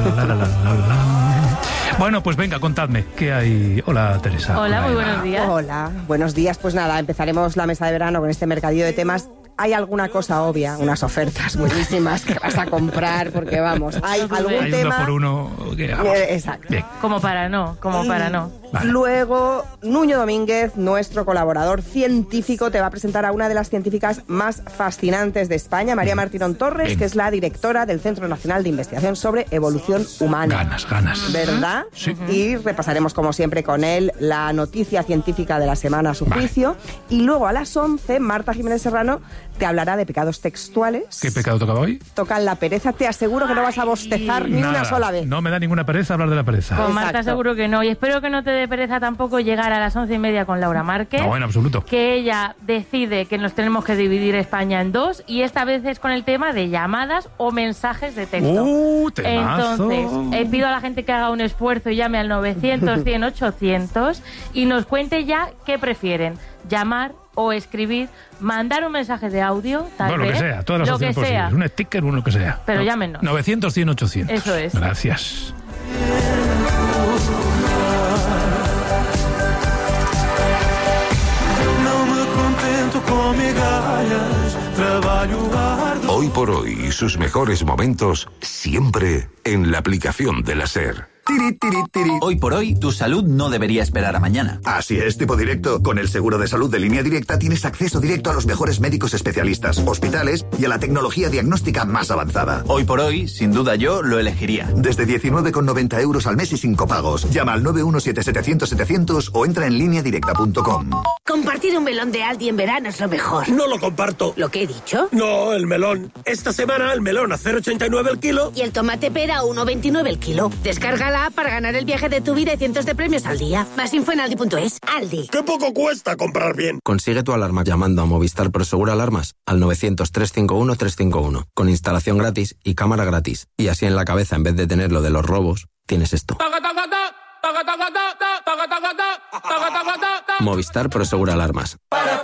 Bueno, pues venga, contadme, ¿qué hay? Hola, Teresa. Hola, muy buenos días. Hola, buenos días. Pues nada, empezaremos la mesa de verano con este mercadillo de temas. Hay alguna cosa obvia, unas ofertas buenísimas que vas a comprar, porque vamos, hay algún tema... Hay uno por uno que vamos. Exacto. Bien. Como para no. Vale. Luego, Nuño Domínguez, nuestro colaborador científico, te va a presentar a una de las científicas más fascinantes de España, María Martínón Torres, Bien. que es la directora del Centro Nacional de Investigación sobre Evolución Humana. Ganas. ¿Verdad? Sí. Y repasaremos, como siempre, con él la noticia científica de la semana a su juicio. Y luego, a las 11, Marta Jiménez Serrano te hablará de pecados textuales. ¿Qué pecado tocaba hoy? Tocan la pereza. Te aseguro que no vas a bostezar ni una sola vez. No me da ninguna pereza hablar de la pereza. Con Marta Exacto. seguro que no. Y espero que no te dé pereza tampoco llegar a las 11:30 con Laura Márquez. No, en absoluto. Que ella decide que nos tenemos que dividir España en dos. Y esta vez es con el tema de llamadas o mensajes de texto. Temazo. Entonces, pido a la gente que haga un esfuerzo y llame al 900 100 800 y nos cuente ya qué prefieren. Llamar o escribir, mandar un mensaje de audio, tal vez. Lo que sea, todas las lo opciones que sea. posibles. Un sticker, uno que sea. Pero llámenos. 900 100 800. Eso es. Gracias. Hoy por hoy, sus mejores momentos siempre en la aplicación de la SER. Hoy por hoy, tu salud no debería esperar a mañana. Así es, tipo directo. Con el seguro de salud de Línea Directa tienes acceso directo a los mejores médicos especialistas, hospitales y a la tecnología diagnóstica más avanzada. Hoy por hoy, sin duda yo lo elegiría. Desde 19,90 euros al mes y sin copagos. Llama al 917-700-700 o entra en lineadirecta.com. Compartir un melón de Aldi en verano es lo mejor. No lo comparto. ¿Lo que he dicho? No, el melón. Esta semana el melón a 0,89 el kilo. Y el tomate pera a 1,29 el kilo. Descárgala para ganar el viaje de tu vida y cientos de premios al día. Más info en Aldi.es. Aldi. ¡Qué poco cuesta comprar bien! Consigue tu alarma llamando a Movistar Prosegur Alarmas al 900-351-351. Con instalación gratis y cámara gratis. Y así en la cabeza, en vez de tener lo de los robos, tienes esto. Movistar Prosegur Alarmas.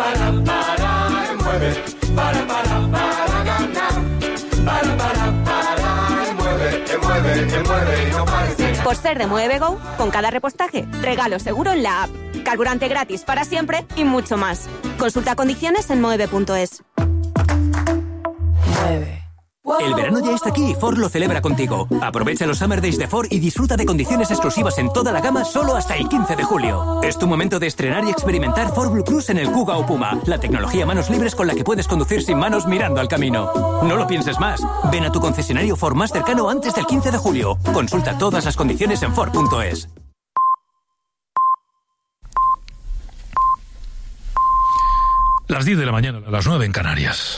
Por ser de Mueve Go, con cada repostaje, regalo seguro en la app, carburante gratis para siempre y mucho más. Consulta condiciones en moeve.es. El verano ya está aquí y Ford lo celebra contigo. Aprovecha los Summer Days de Ford y disfruta de condiciones exclusivas en toda la gama solo hasta el 15 de julio. Es tu momento de estrenar y experimentar Ford Blue Cruise en el Kuga o Puma, la tecnología manos libres con la que puedes conducir sin manos mirando al camino. No lo pienses más. Ven a tu concesionario Ford más cercano antes del 15 de julio. Consulta todas las condiciones en Ford.es. Las 10 de la mañana, las 9 en Canarias.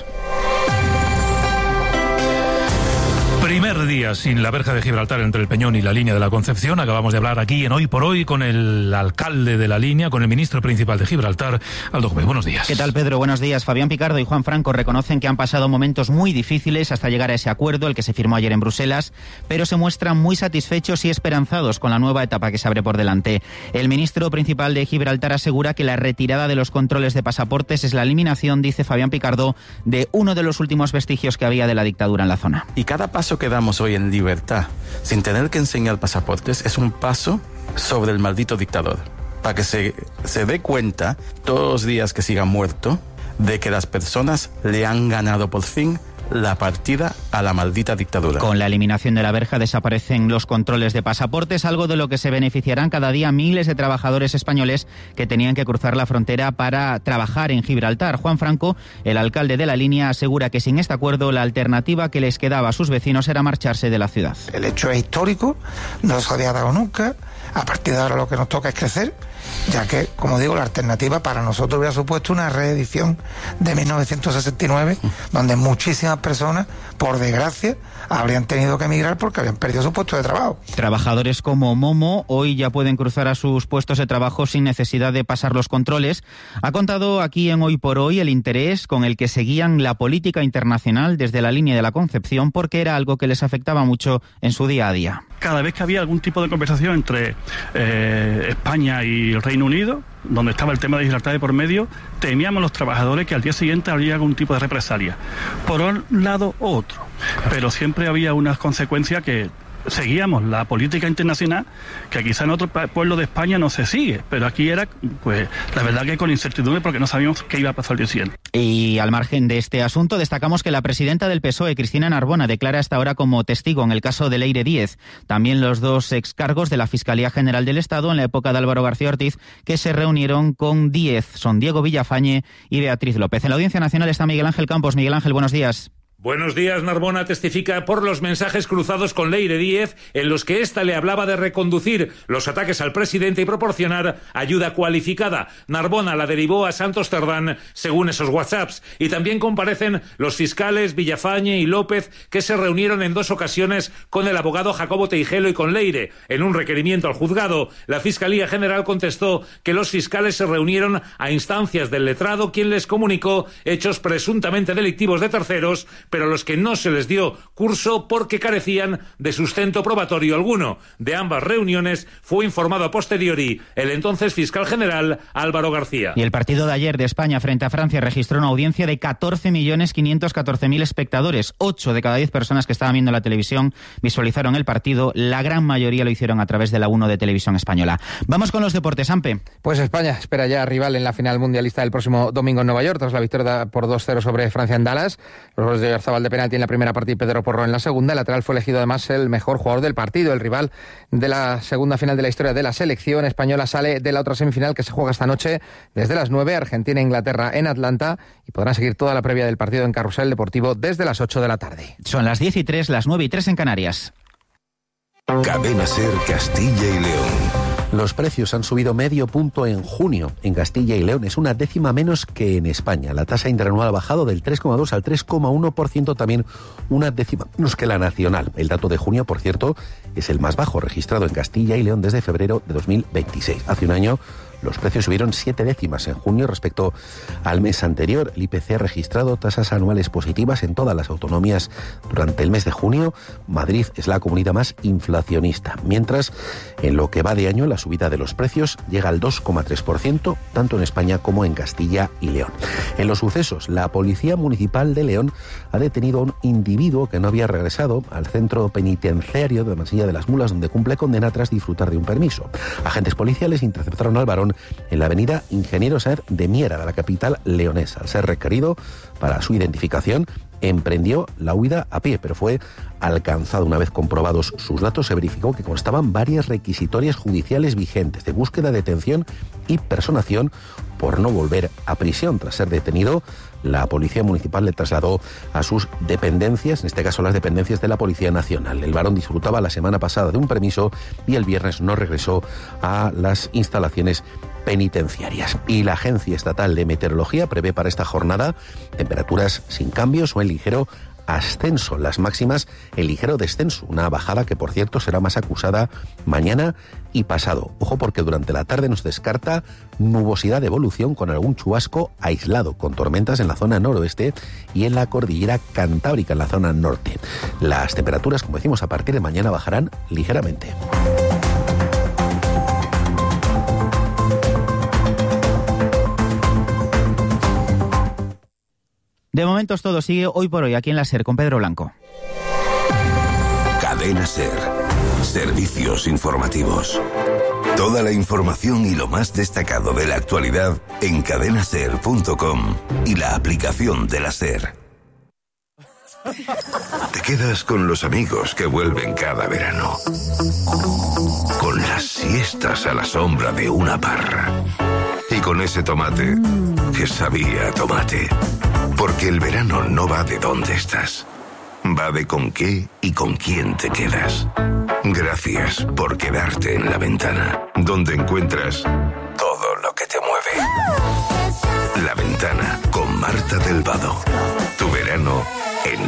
Primer día sin la verja de Gibraltar entre el Peñón y la línea de la Concepción. Acabamos de hablar aquí en Hoy por Hoy con el alcalde de la línea, con el ministro principal de Gibraltar, Aldo Gómez. Buenos días. ¿Qué tal, Pedro? Buenos días. Fabián Picardo y Juan Franco reconocen que han pasado momentos muy difíciles hasta llegar a ese acuerdo, el que se firmó ayer en Bruselas, pero se muestran muy satisfechos y esperanzados con la nueva etapa que se abre por delante. El ministro principal de Gibraltar asegura que la retirada de los controles de pasaportes es la eliminación, dice Fabián Picardo, de uno de los últimos vestigios que había de la dictadura en la zona. Y cada paso que damos hoy en libertad, sin tener que enseñar pasaportes, es un paso sobre el maldito dictador. Para que se dé cuenta, todos los días que siga muerto, de que las personas le han ganado por fin la partida a la maldita dictadura. Con la eliminación de la verja desaparecen los controles de pasaportes, algo de lo que se beneficiarán cada día miles de trabajadores españoles que tenían que cruzar la frontera para trabajar en Gibraltar. Juan Franco, el alcalde de la línea, asegura que sin este acuerdo la alternativa que les quedaba a sus vecinos era marcharse de la ciudad. El hecho es histórico, no se había dado nunca. A partir de ahora lo que nos toca es crecer, ya que, como digo, la alternativa para nosotros hubiera supuesto una reedición de 1969, donde muchísimas personas, por desgracia, habrían tenido que emigrar porque habían perdido su puesto de trabajo. Trabajadores como Momo hoy ya pueden cruzar a sus puestos de trabajo sin necesidad de pasar los controles. Ha contado aquí en Hoy por Hoy el interés con el que seguían la política internacional desde la línea de la Concepción, porque era algo que les afectaba mucho en su día a día. Cada vez que había algún tipo de conversación entre España y el Reino Unido, donde estaba el tema de Gibraltar de por medio, temíamos los trabajadores que al día siguiente habría algún tipo de represalia, por un lado u otro, pero siempre había unas consecuencias que seguíamos la política internacional que quizá en otro pueblo de España no se sigue, pero aquí era, pues, la verdad que con incertidumbre porque no sabíamos qué iba a pasar el día siguiente. Y al margen de este asunto, destacamos que la presidenta del PSOE, Cristina Narbona, declara hasta ahora como testigo en el caso de Leire Díez. También los dos excargos de la Fiscalía General del Estado en la época de Álvaro García Ortiz, que se reunieron con Díez. Son Diego Villafañe y Beatriz López. En la Audiencia Nacional está Miguel Ángel Campos. Miguel Ángel, buenos días. Buenos días. Narbona testifica por los mensajes cruzados con Leire Díez en los que ésta le hablaba de reconducir los ataques al presidente y proporcionar ayuda cualificada. Narbona la derivó a Santos Cerdán según esos WhatsApps. Y también comparecen los fiscales Villafañe y López, que se reunieron en 2 ocasiones con el abogado Jacobo Teijelo y con Leire. En un requerimiento al juzgado, la Fiscalía General contestó que los fiscales se reunieron a instancias del letrado, quien les comunicó hechos presuntamente delictivos de terceros, pero los que no se les dio curso porque carecían de sustento probatorio alguno. De ambas reuniones fue informado a posteriori el entonces fiscal general Álvaro García. Y el partido de ayer de España frente a Francia registró una audiencia de 14.514.000 espectadores. 8 de cada 10 personas que estaban viendo la televisión visualizaron el partido. La gran mayoría lo hicieron a través de la 1 de Televisión Española. Vamos con los deportes, Ampe. Pues España espera ya rival en la final mundialista del próximo domingo en Nueva York, tras la victoria por 2-0 sobre Francia en Dallas. Los goles de Oyarzabal de penalti en la primera parte y Pedro Porro en la segunda. El lateral fue elegido además el mejor jugador del partido. El rival de la segunda final de la historia de la selección española sale de la otra semifinal que se juega esta noche desde las 9, Argentina e Inglaterra en Atlanta, y podrán seguir toda la previa del partido en Carrusel Deportivo desde las 8 de la tarde. Son las 10:03, las 9:03 en Canarias. Cadena SER Castilla y León. Los precios han subido medio punto en junio. En Castilla y León es una décima menos que en España. La tasa interanual ha bajado del 3,2 al 3,1%, también una décima menos que la nacional. El dato de junio, por cierto, es el más bajo registrado en Castilla y León desde febrero de 2026. Hace un año los precios subieron 7 décimas en junio respecto al mes anterior. El IPC ha registrado tasas anuales positivas en todas las autonomías durante el mes de junio. Madrid es la comunidad más inflacionista, mientras en lo que va de año la subida de los precios llega al 2,3%, tanto en España como en Castilla y León. En los sucesos, la Policía Municipal de León ha detenido a un individuo que no había regresado al centro penitenciario de Mansilla de las Mulas, donde cumple condena tras disfrutar de un permiso. Agentes policiales interceptaron al varón en la avenida Ingeniero Sáenz de Miera, de la capital leonesa. Al ser requerido para su identificación, emprendió la huida a pie, pero fue alcanzado. Una vez comprobados sus datos, se verificó que constaban varias requisitorias judiciales vigentes de búsqueda, detención y personación por no volver a prisión. Tras ser detenido, la Policía Municipal le trasladó a sus dependencias, en este caso las dependencias de la Policía Nacional. El varón disfrutaba la semana pasada de un permiso y el viernes no regresó a las instalaciones penitenciarias. Y la Agencia Estatal de Meteorología prevé para esta jornada temperaturas sin cambios o en ligero ascenso, las máximas en ligero descenso, una bajada que por cierto será más acusada mañana y pasado. Ojo, porque durante la tarde nos descarta nubosidad de evolución con algún chubasco aislado, con tormentas en la zona noroeste y en la cordillera Cantábrica, en la zona norte. Las temperaturas, como decimos, a partir de mañana bajarán ligeramente. De momento es todo. Sigue Hoy por Hoy aquí en la SER con Pedro Blanco. Cadena SER. Servicios informativos. Toda la información y lo más destacado de la actualidad en cadenaser.com y la aplicación de la SER. Te quedas con los amigos que vuelven cada verano. Con las siestas a la sombra de una parra. Y con ese tomate que sabía a tomate. Porque el verano no va de dónde estás. Va de con qué y con quién te quedas. Gracias por quedarte en La Ventana, donde encuentras todo lo que te mueve. La Ventana con Marta del Vado. Tu verano